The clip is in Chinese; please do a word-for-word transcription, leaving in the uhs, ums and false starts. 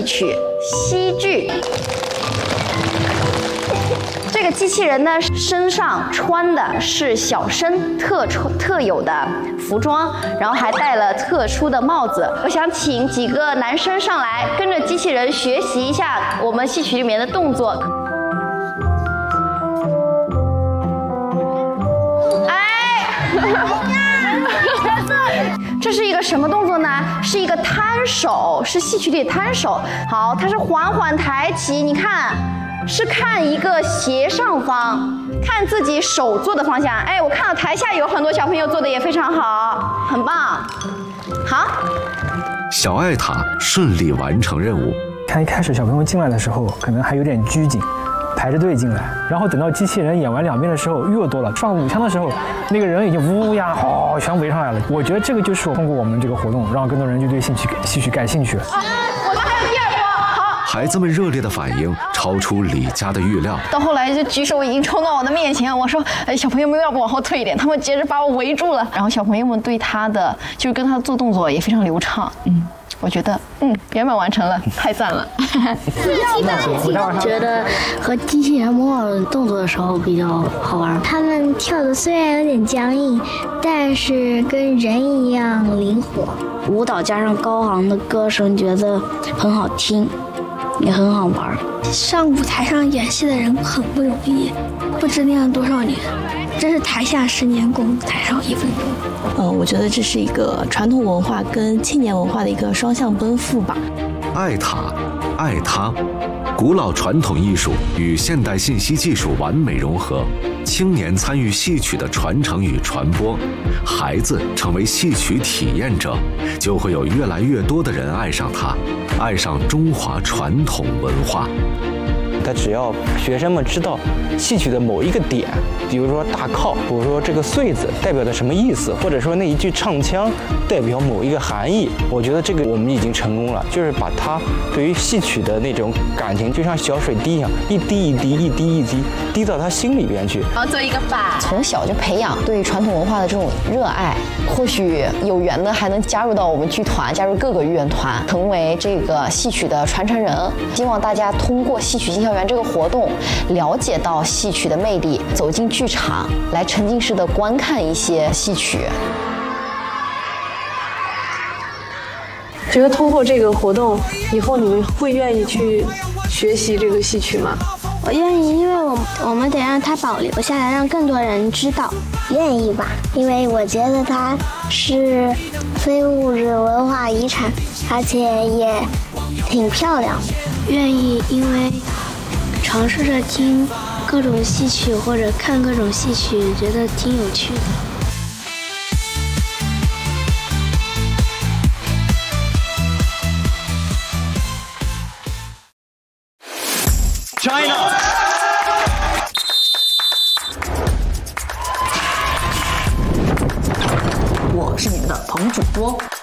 戏曲戏剧。这个机器人呢，身上穿的是小生特特有的服装，然后还戴了特殊的帽子。我想请几个男生上来，跟着机器人学习一下我们戏曲里面的动作。这是一个什么动作呢？是一个摊手，是戏曲里的摊手。好，它是缓缓抬起，你看，是看一个斜上方，看自己手做的方向。哎，我看到台下有很多小朋友做的也非常好，很棒。好， 小艾塔顺利完成任务。 看一开始小朋友进来的时候，可能还有点拘谨。排着队进来，然后等到机器人演完两遍的时候又多了。上五枪的时候，那个人已经呜呜呀，哦，全围上来了。我觉得这个就是通过我们这个活动，让更多人就对戏曲戏曲感兴趣了。 啊，我们还有第二波，好。 孩子们热烈的反应超出李佳的预料。 到后来就举手已经冲到我的面前，我说：“哎，小朋友们要不往后退一点？”他们接着把我围住了。然后小朋友们对他的就是跟他做动作也非常流畅，嗯。我觉得，嗯，圆满完成了，太赞了。 觉得和机器人模仿动作的时候比较好玩。他们跳的虽然有点僵硬，但是跟人一样灵活。舞蹈加上高昂的歌声，觉得很好听，也很好玩。 上舞台上演戏的人很不容易，不知练了多少年。真是台下十年功，台上一分钟。 嗯，我觉得这是一个传统文化跟青年文化的一个双向奔赴吧。 爱他，爱他，古老传统艺术与现代信息技术完美融合，青年参与戏曲的传承与传播，孩子成为戏曲体验者，就会有越来越多的人爱上它，爱上中华传统文化。 他只要学生们知道戏曲的某一个点，比如说大靠，比如说这个穗子代表的什么意思，或者说那一句唱腔代表某一个含义，我觉得这个我们已经成功了，就是把他对于戏曲的那种感情，就像小水滴一样，一滴一滴，一滴一滴，滴到他心里边去。 然后做一个板，从小就培养对传统文化的这种热爱，或许有缘的还能加入到我们剧团，加入各个艺员团，成为这个戏曲的传承人。希望大家通过戏曲进校园这个活动，了解到戏曲的魅力，走进剧场来沉浸式的观看一些戏曲。 觉得通过这个活动以后，你们会愿意去学习这个戏曲吗？ 我愿意，因为我我们得让它保留下来，让更多人知道。愿意吧，因为我觉得它是非物质文化遗产，而且也挺漂亮。 愿意，因为尝试着听各种戏曲或者看各种戏曲，觉得挺有趣的。 China， 我是你们的彭主播。